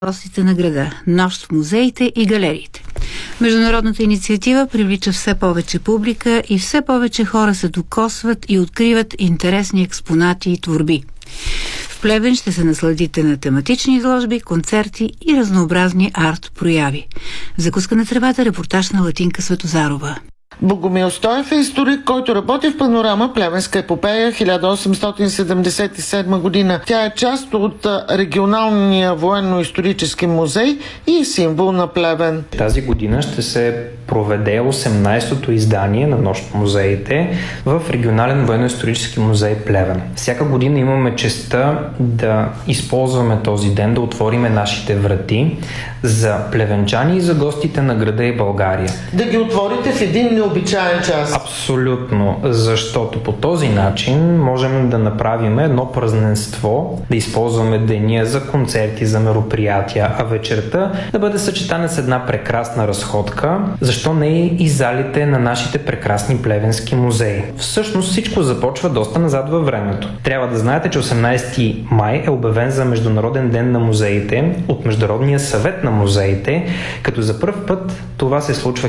гостите на града, нощ в музеите и галериите. Международната инициатива привлича все повече публика и все повече хора се докосват и откриват интересни експонати и творби. В Плевен ще се насладите на тематични изложби, концерти и разнообразни арт-прояви. Закуска на тревата, репортаж на Латинка Светозарова. Богомил Стоев е историк, който работи в панорама Плевенска епопея 1877 година. Тя е част от регионалния военно-исторически музей и е символ на Плевен. Тази година ще се проведе 18-то издание на Нощ в музеите в регионален военно-исторически музей Плевен. Всяка година имаме честта да използваме този ден, да отвориме нашите врати за плевенчани и за гостите на града и България. Да ги отворите в един необичаен час. Абсолютно, защото по този начин можем да направим едно празненство, да използваме деня за концерти, за мероприятия, а вечерта да бъде съчетана с една прекрасна разходка. Защо не и залите на нашите прекрасни плевенски музеи? Всъщност всичко започва доста назад във времето. Трябва да знаете, че 18 май е обявен за Международен ден на музеите от Международния съвет на музеите, като за пръв път това се случва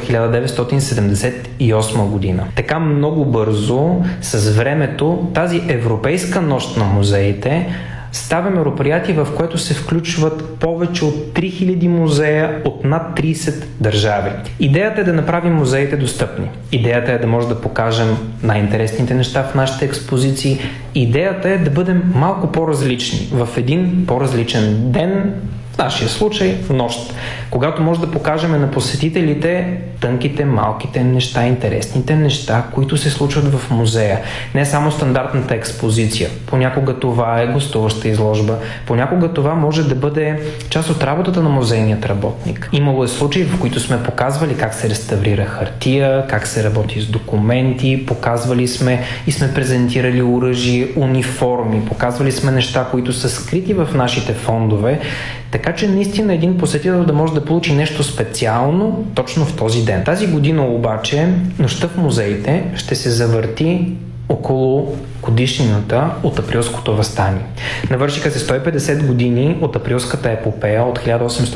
1978 година. Така много бързо, с времето, тази Европейска нощ на музеите става мероприятие, в което се включват повече от 3000 музея от над 30 държави. Идеята е да направим музеите достъпни. Идеята е да може да покажем най-интересните неща в нашите експозиции. Идеята е да бъдем малко по-различни в един по-различен ден, в нашия случай нощ, когато може да покажем на посетителите тънките, малките неща, интересните неща, които се случват в музея. Не само стандартната експозиция. Понякога това е гостуваща изложба. Понякога това може да бъде част от работата на музейният работник. Имало е случаи, в които сме показвали как се реставрира хартия, как се работи с документи, показвали сме и сме презентирали оръжие, униформи, показвали сме неща, които са скрити в нашите фондове, така че наистина един посетител да може да получи нещо специално точно в този ден. Тази година обаче Нощта в музеите ще се завърти около годишнината от Априлското въстание. Навършиха се 150 години от Априлската епопея от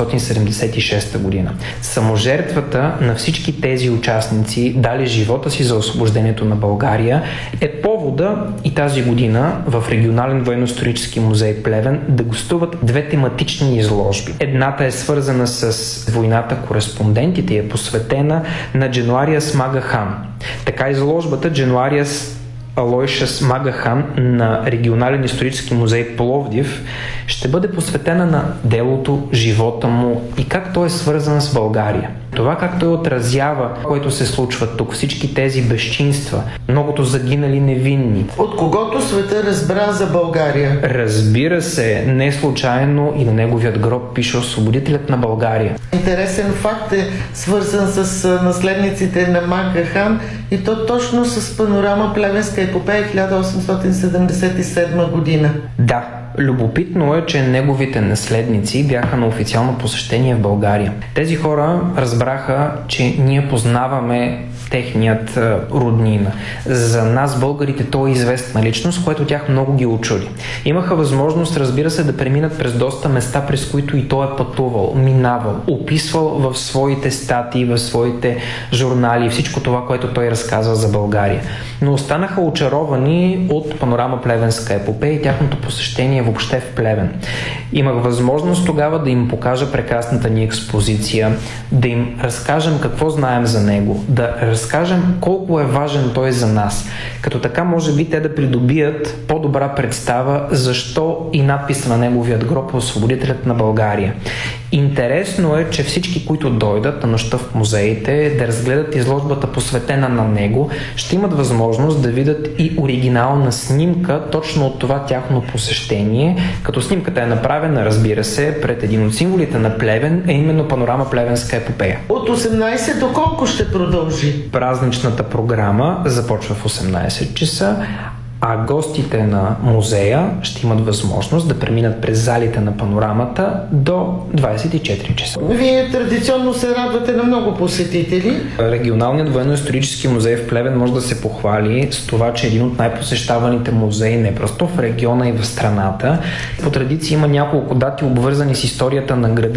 1876 година. Саможертвата на всички тези участници, дали живота си за освобождението на България, е повода и тази година в регионален военно-исторически музей Плевен да гостуват две тематични изложби. Едната е свързана с войната кореспондентите и е посветена на Дженуариас Мага Хан. Така изложбата Дженуариас Алойшас Мага Хан на регионален исторически музей Пловдив ще бъде посветена на делото, живота му и как той е свързан с България. Това как той отразява, което се случва тук, всички тези безчинства, многото загинали невинни. От когото света разбра за България. Разбира се, не случайно и на неговият гроб пише освободителят на България. Интересен факт е свързан с наследниците на Мага Хан и то точно с панорама Плевенска епопея 1877 година. Да. Любопитно е, че неговите наследници бяха на официално посещение в България. Тези хора разбраха, че ние познаваме техният роднина. За нас, българите, той е известна личност, което тях много ги очуди. Имаха възможност, разбира се, да преминат през доста места, през които и той е пътувал, минавал, описвал в своите статии, в своите журнали, всичко това, което той разказва за България. Но останаха очаровани от панорама Плевенска епопея и тяхното посещение въобще в Плевен. Имах възможност тогава да им покажа прекрасната ни експозиция, да им разкажем какво знаем за него, да разкажем колко е важен той за нас. Като така може би те да придобият по-добра представа защо и надписа на неговият гроб е освободителят на България. Интересно е, че всички, които дойдат на Нощта в музеите да разгледат изложбата посветена на него, ще имат възможност да видят и оригинална снимка точно от това тяхно посещение, като снимката е направена, разбира се, пред един от символите на Плевен, е именно панорама Плевенска епопея. От 18 до колко ще продължи? Празничната програма започва в 18 часа, а гостите на музея ще имат възможност да преминат през залите на панорамата до 24 часа. Вие традиционно се радвате на много посетители. Регионалният военно-исторически музей в Плевен може да се похвали с това, че е един от най-посещаваните музеи не просто в региона и в страната. По традиция има няколко дати, обвързани с историята на града